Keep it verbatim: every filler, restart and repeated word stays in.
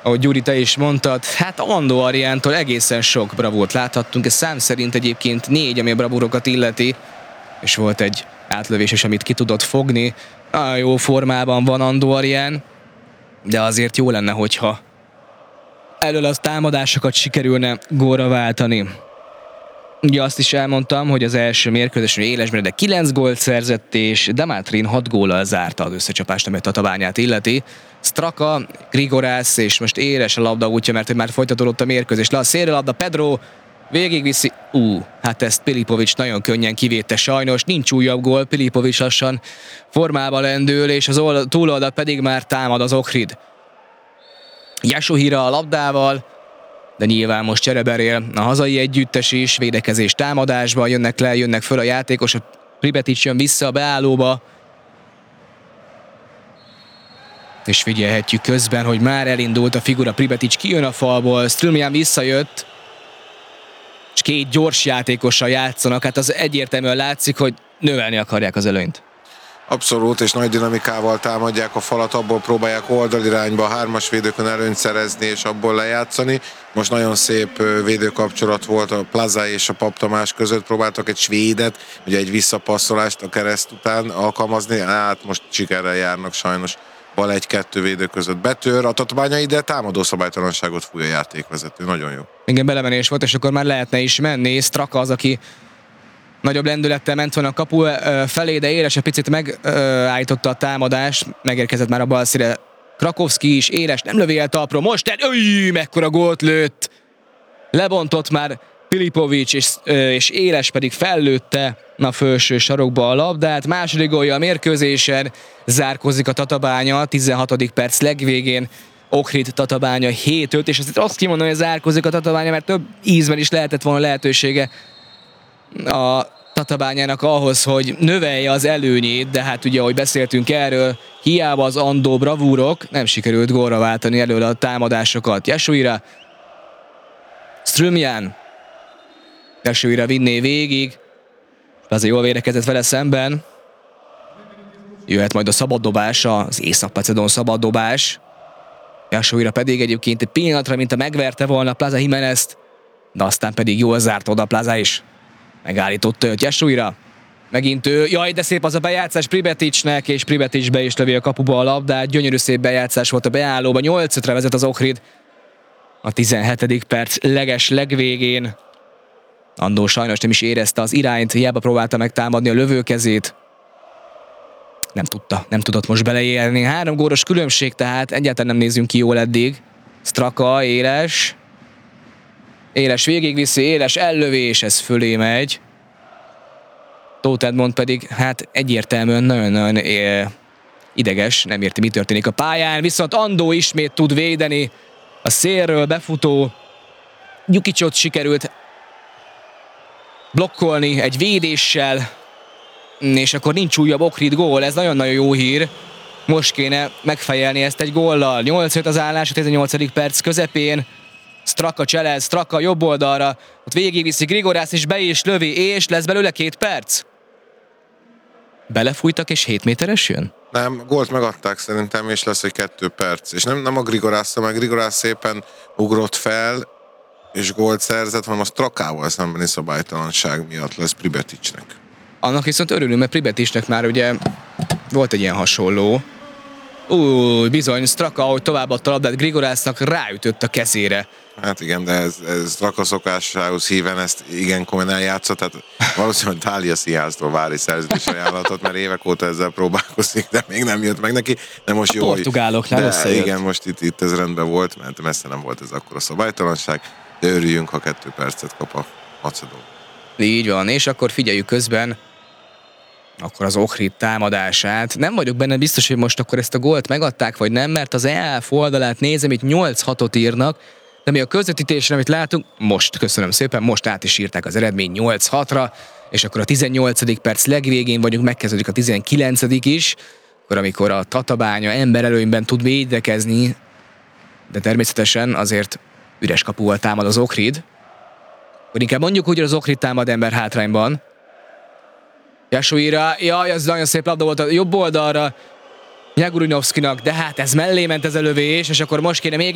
ahogy Gyuri, te is mondtad, hát Andó Ariántól egészen sok bravúrt láthattunk, ez szám szerint egyébként négy, ami a bravúrokat illeti, és volt egy átlövés is, amit ki tudott fogni. Nagyon jó formában van Andó Arián, de azért jó lenne, hogyha elől az támadásokat sikerülne gólra váltani. Ugye azt is elmondtam, hogy az első mérkőzésen Éles Benedek kilenc gólt szerzett, és Demetrin hat góllal zárta az összecsapást, amely Tatabányát illeti. Straka, Grigorász és most Éles a labda útja, mert már folytatódott a mérkőzés. Le a szélre labda, Pedro végigviszi. Ú, hát ezt Pilipovics nagyon könnyen kivédte sajnos. Nincs újabb gól, Pilipovics lassan formába lendül, és az oldal, túloldal pedig már támad az Ohrid. Yasuhira a labdával, de nyilván most csereberél a hazai együttes is, védekezés támadásba, jönnek le, jönnek föl a játékosok, Pribetic jön vissza a beállóba, és figyelhetjük közben, hogy már elindult a figura, Pribetic kijön a falból, Strumjan visszajött, és két gyors játékossal játszanak, hát az egyértelműen látszik, hogy növelni akarják az előnyt. Abszolút, és nagy dinamikával támadják a falat, abból próbálják oldalirányba a hármas védőkön előnyt szerezni, és abból lejátszani. Most nagyon szép védőkapcsolat volt a Plaza és a Pap Tamás között, próbáltak egy svédet, ugye egy visszapasszolást a kereszt után alkalmazni, hát most sikerrel járnak sajnos. Bal egy-kettő védő között betör, a Tatabánya ide támadó szabálytalanságot fúj a játékvezető, nagyon jó. Igen, belemenés volt, és akkor már lehetne is menni, Straka az, aki nagyobb lendülettel ment volna a kapu felé, de Éles egy picit megállította a támadást, megérkezett már a bal szíre Krakowski is, Éles nem lövi el talpról, most öj, mekkora gólt lőtt! Lebontott már Pilipovics, és, és Éles pedig fellőtte a felső sarokba a labdát. Második gólja a mérkőzésen, zárkózik a Tatabánya, tizenhatodik perc legvégén, Ohrid Tatabánya hét öt, és azt kimondom, hogy zárkózik a Tatabánya, mert több ízben is lehetett volna lehetősége a Tatabányának ahhoz, hogy növelje az előnyét, de hát ugye, ahogy beszéltünk erről, hiába az Andó bravúrok, nem sikerült gólra váltani előle a támadásokat. Yasuhira, Strumjan, Yasuhira vinné végig, azért jól védekezett vele szemben. Jöhet majd a szabaddobás, az Észak-Macedón szabaddobás. Yasuhira pedig egyébként egy pillanatra, mint a megverte volna Plaza Jiménezt, de aztán pedig jól zárt oda Plaza is. Megállított őt Yasuhira. Megint ő. Jaj, de szép az a bejátszás Pribeticnek, és Pribetic be is lövi a kapuba a labdát. Gyönyörű szép bejátszás volt a beállóba. nyolc ötre vezet az Ohrid. A tizenhetedik perc leges legvégén. Andó sajnos nem is érezte az irányt, hiába próbálta megtámadni a lövőkezét. Nem tudta, nem tudott most beleérni. Három góros különbség, tehát egyáltalán nem nézünk ki jól eddig. Straka, Éles. Éles végigviszi, Éles ellövés, ez fölé megy. Tóth Edmond pedig hát egyértelműen nagyon-nagyon ideges, nem érti, mi történik a pályán, viszont Andó ismét tud védeni. A szélről befutó Gyukicsot sikerült blokkolni egy védéssel, és akkor nincs újabb Ohrid gól, ez nagyon-nagyon jó hír. Most kéne megfejelni ezt egy góllal. nyolc öt az állás a tizennyolcadik perc közepén. Straka cselez, Straka jobb oldalra, ott végigviszi Grigorász, és be is lövi, és lesz belőle két perc. Belefújtak, és hét méteres jön? Nem, gólt megadták szerintem, és lesz egy kettő perc. És nem, nem a Grigorászra, mert Grigorász szépen ugrott fel, és gólt szerzett, hanem a Strakával szembeni szabálytalanság miatt lesz Pribeticnek. Annak viszont örülünk, mert Pribeticnek már ugye volt egy ilyen hasonló. Új, bizony, Straka, ahogy továbbadta a labdát Grigorásznak, ráütött a kezére. Hát igen, de ez, ez Straka szokásához híven ezt igen komolyan eljátszott, tehát valószínűleg Thália Színháztól vári szerződés ajánlatot, mert évek óta ezzel próbálkozik, de még nem jött meg neki. De most jó, portugáloknál összejött. Igen, most itt, itt ez rendben volt, mert messze nem volt ez akkora szabálytalanság, de örüljünk, ha kettő percet kap a Macedón. Így van, és akkor figyeljük közben akkor az Ohrid támadását. Nem vagyok benne biztos, hogy most akkor ezt a gólt megadták, vagy nem, mert az E F oldalát nézem, itt nyolc hatot írnak, de mi a közvetítésre, amit látunk, most, köszönöm szépen, most át is írták az eredmény nyolc hatra, és akkor a tizennyolcadik perc legvégén vagyunk, megkezdődik a tizenkilencedik is, akkor amikor a Tatabánya emberelőnyben tud védekezni, de természetesen azért üres kapuval támad az Ohrid. Akkor inkább mondjuk úgy, hogy az Ohrid támad ember hátrányban. Yasuhira, jaj, ez nagyon szép labda volt a jobb oldalra Jagurinovszkinak, de hát ez mellé ment ez a lövés, és akkor most kéne még